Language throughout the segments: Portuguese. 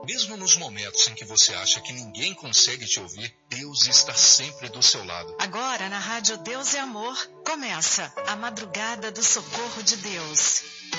Mesmo nos momentos em que você acha que ninguém consegue te ouvir, Deus está sempre do seu lado. Agora, na Rádio Deus é Amor, começa a Madrugada do Socorro de Deus.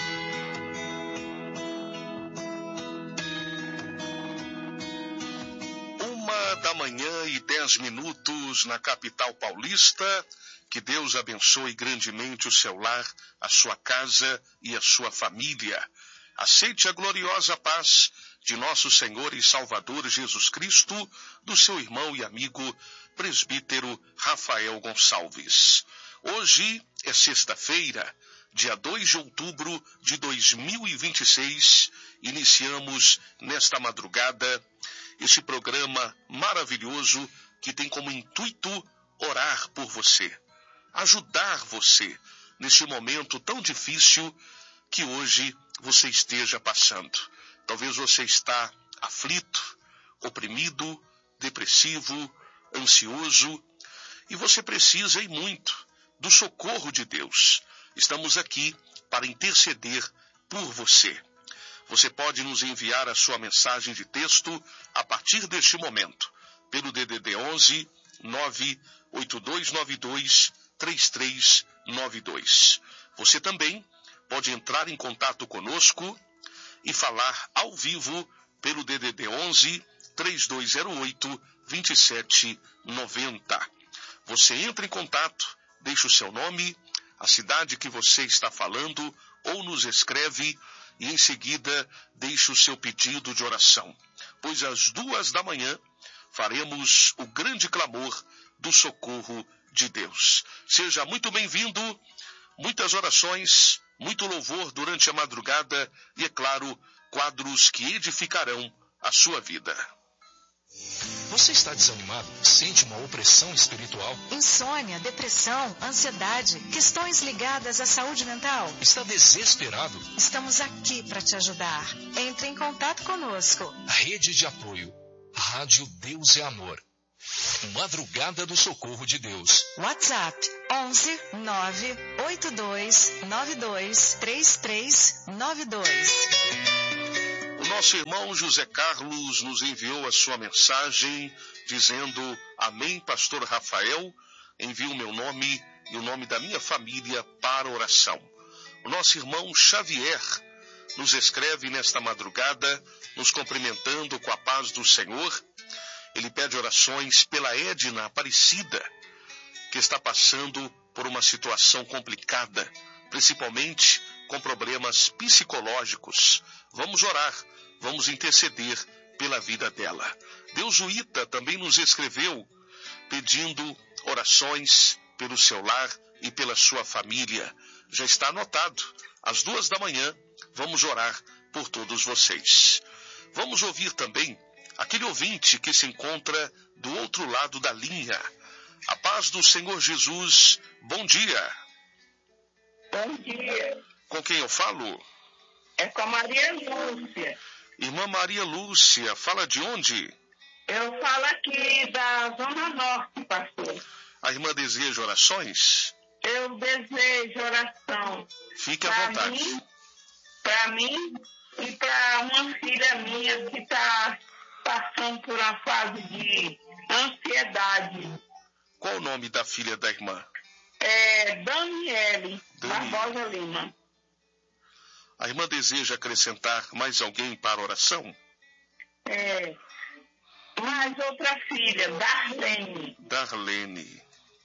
1h10 na capital paulista. Que Deus abençoe grandemente o seu lar, a sua casa e a sua família. Aceite a gloriosa paz de nosso Senhor e Salvador Jesus Cristo, do seu irmão e amigo, presbítero Rafael Gonçalves. Hoje é sexta-feira, dia 2 de outubro de 2026. Iniciamos nesta madrugada este programa maravilhoso que tem como intuito orar por você, ajudar você neste momento tão difícil que hoje você esteja passando. Talvez você está aflito, oprimido, depressivo, ansioso, e você precisa e muito do socorro de Deus. Estamos aqui para interceder por você. Você pode nos enviar a sua mensagem de texto a partir deste momento, pelo DDD 11 98292 3392. Você também pode entrar em contato conosco e falar ao vivo pelo DDD 11 3208 2790. Você entra em contato, deixa o seu nome, a cidade que você está falando, ou nos escreve e em seguida deixa o seu pedido de oração, pois às 2h faremos o grande clamor do socorro de Deus. Seja muito bem-vindo, muitas orações, muito louvor durante a madrugada e, é claro, quadros que edificarão a sua vida. Você está desanimado? Sente uma opressão espiritual? Insônia, depressão, ansiedade, questões ligadas à saúde mental? Está desesperado? Estamos aqui para te ajudar. Entre em contato conosco. Rede de apoio. Rádio Deus é Amor. Madrugada do Socorro de Deus. WhatsApp 11 982 92 3392. O nosso irmão José Carlos nos enviou a sua mensagem dizendo: Amém, pastor Rafael, envio o meu nome e o nome da minha família para oração. O nosso irmão Xavier nos escreve nesta madrugada, nos cumprimentando com a paz do Senhor. Ele pede orações pela Edna Aparecida, que está passando por uma situação complicada, principalmente com problemas psicológicos. Vamos orar, vamos interceder pela vida dela. Deusuíta também nos escreveu pedindo orações pelo seu lar e pela sua família. Já está anotado, às 2h vamos orar por todos vocês. Vamos ouvir também aquele ouvinte que se encontra do outro lado da linha. A paz do Senhor Jesus, bom dia. Bom dia. Com quem eu falo? É com a Maria Lúcia. Irmã Maria Lúcia, fala de onde? Eu falo aqui da Zona Norte, pastor. A irmã deseja orações? Eu desejo oração. Fique à vontade. Para mim e para uma filha minha que está passando por uma fase de ansiedade. Qual o nome da filha da irmã? É Daniele Barbosa Lima. A irmã deseja acrescentar mais alguém para a oração? Mais outra filha, Darlene. Darlene.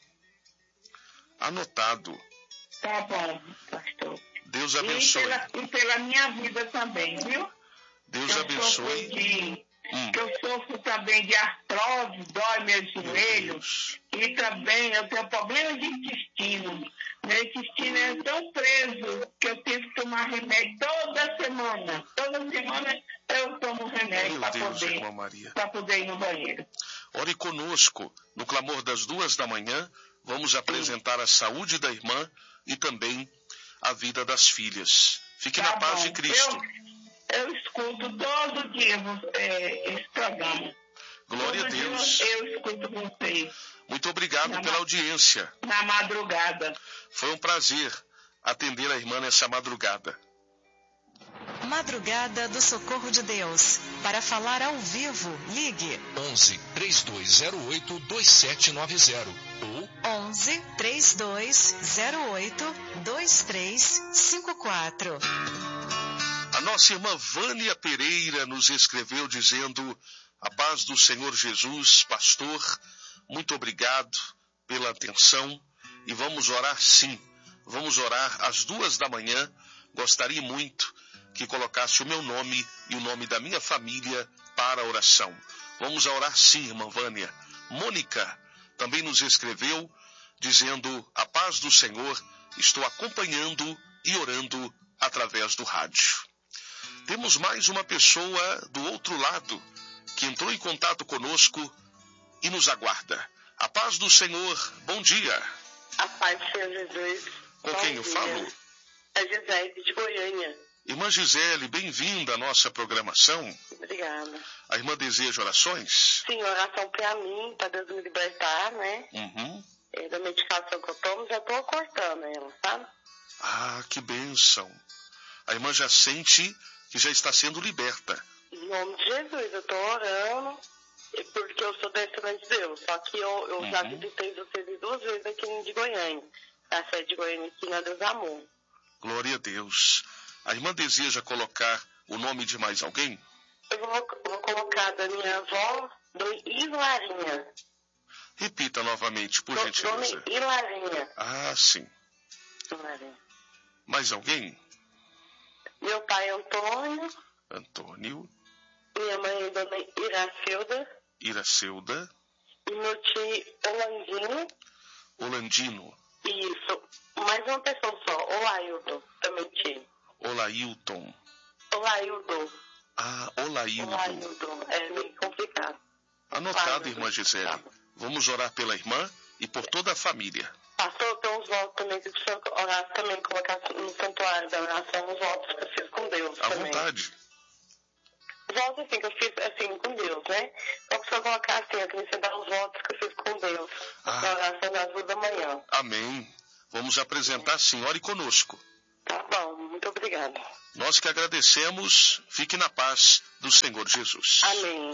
Anotado. Tá bom, pastor. Deus abençoe. E pela minha vida também, viu? Deus abençoe. Que eu sofro também de artrose, dói meus joelhos. E também eu tenho problema de intestino. Meu intestino é tão preso que eu tenho que tomar remédio toda semana. Toda semana eu tomo remédio para poder ir no banheiro. Ore conosco. No clamor das 2h, vamos apresentar a saúde da irmã e também a vida das filhas. Fique na paz de Cristo. Eu escuto todo dia esse programa. Glória a Deus. Eu escuto vocês. Muito obrigado pela audiência. Na madrugada. Foi um prazer atender a irmã nessa madrugada. Madrugada do Socorro de Deus. Para falar ao vivo, ligue 11 3208 2790 ou 11 3208 2354. A nossa irmã Vânia Pereira nos escreveu dizendo: a paz do Senhor Jesus, pastor, muito obrigado pela atenção e vamos orar sim. Vamos orar às 2h. Gostaria muito que colocasse o meu nome e o nome da minha família para a oração. Vamos orar sim, irmã Vânia. Mônica também nos escreveu dizendo: a paz do Senhor, estou acompanhando e orando através do rádio. Temos mais uma pessoa do outro lado que entrou em contato conosco e nos aguarda. A paz do Senhor, bom dia. A paz do Senhor Jesus. Com quem eu falo? É Gisele, de Goiânia. Irmã Gisele, bem-vinda à nossa programação. Obrigada. A irmã deseja orações? Sim, oração para mim, para Deus me libertar, né? Da medicação que eu tomo, já estou cortando ela, sabe? Ah, que bênção. A irmã já sente que já está sendo liberta. Em nome de Jesus, eu estou orando, porque eu sou descendente de Deus. Só que eu já visitei vocês 2 vezes aqui de Goiânia. A sede de Goiânia aqui na Deus Amor. Glória a Deus. A irmã deseja colocar o nome de mais alguém? Eu vou colocar da minha avó, do Ilarinha. Repita novamente, por gentileza. Dona Ilarinha. Ah, sim. Ilarinha. Mais alguém? Meu pai Antônio. Antônio. Minha mãe Dona Iracilda. Iracilda. E meu tio Olandino. Olandino. Isso. Mais uma pessoa só. Olailton, também tio. Olailton. Olaildo. Ah, Olaildo. Olaildo. É meio complicado. Anotado, irmã Gisele. Vamos orar pela irmã e por toda a família. Pastor, tem uns votos também que precisa orar também, colocar no santuário da oração, uns votos que eu fiz com Deus à também. Vontade. Votos assim, que eu fiz assim com Deus, né? Então precisa colocar assim, eu queria dar os votos que eu fiz com Deus. Na oração das 2h. Amém. Vamos apresentar sim, ore conosco. Tá bom, muito obrigada. Nós que agradecemos, fique na paz do Senhor Jesus. Amém.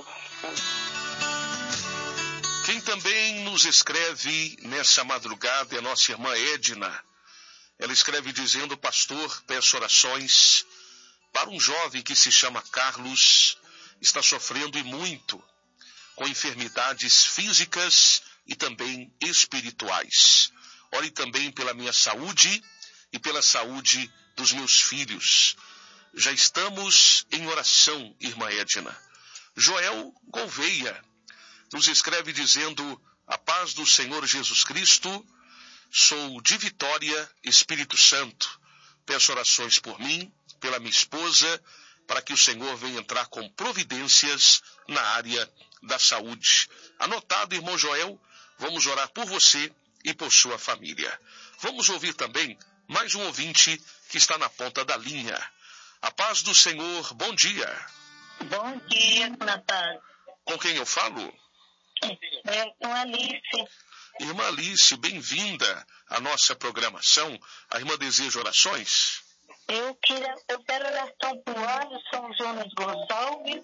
Quem também nos escreve nessa madrugada é a nossa irmã Edna. Ela escreve dizendo: pastor, peço orações para um jovem que se chama Carlos, está sofrendo e muito com enfermidades físicas e também espirituais. Ore também pela minha saúde e pela saúde dos meus filhos. Já estamos em oração, irmã Edna. Joel Gouveia nos escreve dizendo: a paz do Senhor Jesus Cristo, sou de Vitória, Espírito Santo. Peço orações por mim, pela minha esposa, para que o Senhor venha entrar com providências na área da saúde. Anotado, irmão Joel, vamos orar por você e por sua família. Vamos ouvir também mais um ouvinte que está na ponta da linha. A paz do Senhor, bom dia. Bom dia, Natália. Com quem eu falo? Com Alice. Irmã Alice, bem-vinda à nossa programação. A irmã deseja orações? Eu quero oração por Alisson Jonas Gonçalves.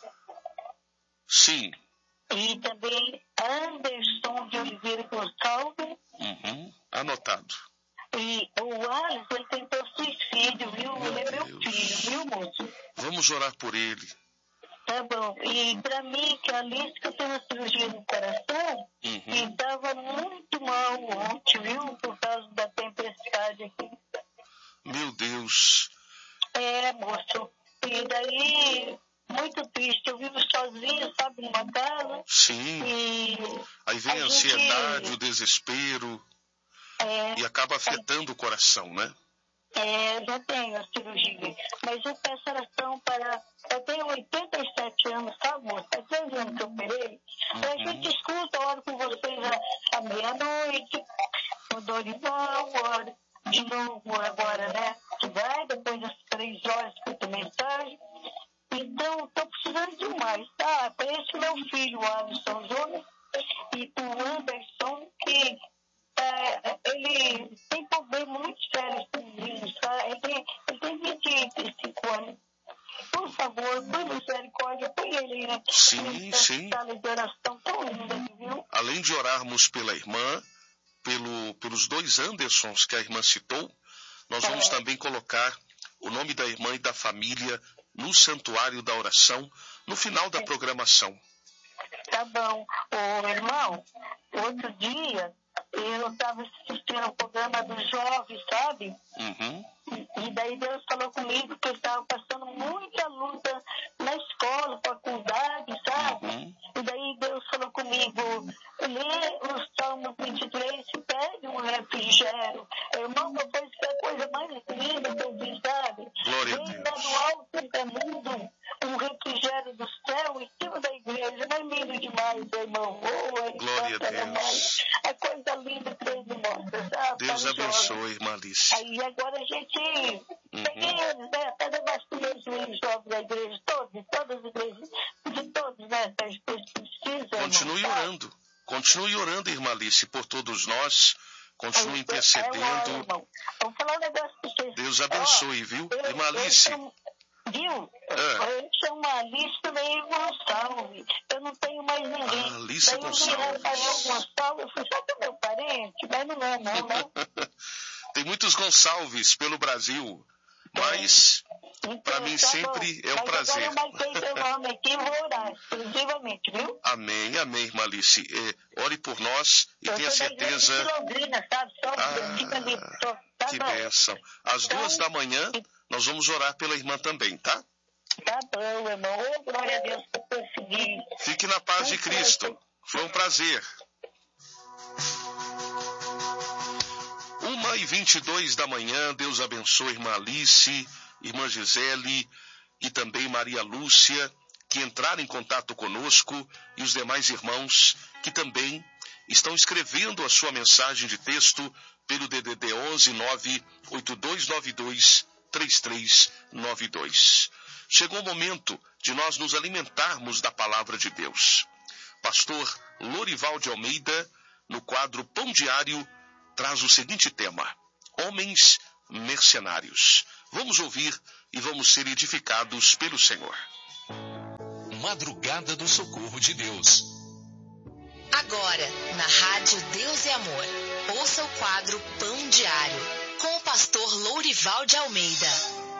Sim. E também Anderson de Oliveira Gonçalves. Anotado. E o Alisson, ele tentou suicídio, viu? Ele é meu filho, viu, moço? Vamos orar por ele. Tá bom. E pra mim, que a Alice, que eu tenho uma cirurgia no coração, e estava muito mal ontem, viu? Por causa da tempestade aqui. Meu Deus. É, moço. E daí, muito triste. Eu vivo sozinha, sabe, numa casa. Sim. E aí vem a ansiedade, o desespero. E acaba afetando o coração, né? Já tenho a cirurgia. Mas eu peço oração para... Eu tenho 87 anos, sabe, moço? Há 3 anos que eu operei. A gente escuta, oro com vocês à meia-noite. O Dorival, oro de novo agora, né? Que vai, depois das 3 horas, escuta mensagem. Então, estou precisando demais, tá? Para esse meu filho, o Alisson Jonas, e o Anderson, que ele tem problema muito sério com isso, tá? Ele tem 25 anos. misericórdia por ele, né? Sim, sim. Sala de oração tão linda, viu? Além de orarmos pela irmã, pelos 2 Andersons que a irmã citou, nós vamos também colocar o nome da irmã e da família no santuário da oração no final da programação. Tá bom. Ô, irmão, outro dia eu estava assistindo o programa dos jovens, sabe? Uhum. E daí Deus falou comigo que eu estava passando muita luta na escola, faculdade, sabe? Uhum. E daí Deus falou comigo, lê o Salmo 23, pede um refrigério. Irmão, depois que é a coisa mais linda que eu vi, sabe? Glória a Vem Deus. do alto da mundo um refrigério do céu em cima da igreja. Não é lindo demais, irmão? Glória a Deus. É coisa linda que Deus me mostra, sabe? Deus abençoe, irmã Alice. Aí agora a gente peguei eles, né? Até debaixo dos meus juízes jovens da igreja, todas as igrejas, de todos, né? Eles precisam. Continue orando. Continue orando, irmã Alice, por todos nós. Continue intercedendo. Vamos falar um negócio pra vocês. Deus abençoe, viu? Irmã Alice. Viu? Eu chamo a Alice também Gonçalves. Eu não tenho mais ninguém. Alice Gonçalves. Daí o Rafael Gonçalves, eu falei, sabe que é meu parente? Mas não é, não. Tem muitos Gonçalves pelo Brasil, mas para mim sempre é um prazer. Agora eu marquei seu nome aqui e vou orar exclusivamente, viu? Amém, amém, irmã Alice. Ore por nós e tenha certeza. De Londrina, sabe? Que bênção. Às 2 da manhã, nós vamos orar pela irmã também, tá? Tá bom, irmão. Glória a Deus por conseguir. Fique na paz de Cristo. Foi um prazer. 1h22 da manhã, Deus abençoe irmã Alice, irmã Gisele e também Maria Lúcia, que entraram em contato conosco, e os demais irmãos que também estão escrevendo a sua mensagem de texto pelo DDD 11 98292 3392. Chegou o momento de nós nos alimentarmos da palavra de Deus. Pastor Lorival de Almeida, no quadro Pão Diário, traz o seguinte tema: Homens Mercenários. Vamos ouvir e vamos ser edificados pelo Senhor. Madrugada do Socorro de Deus. Agora, na Rádio Deus e Amor, ouça o quadro Pão Diário, com o pastor Lourival de Almeida.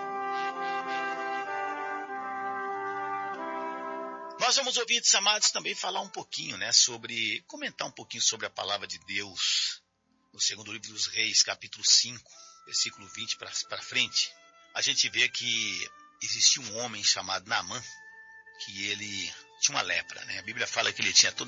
Nós vamos ouvir, amados, também falar um pouquinho, comentar um pouquinho sobre a palavra de Deus, no segundo livro dos Reis, capítulo 5, versículo 20 para frente. A gente vê que existia um homem chamado Naamã, que ele tinha uma lepra, né? A Bíblia fala que ele tinha toda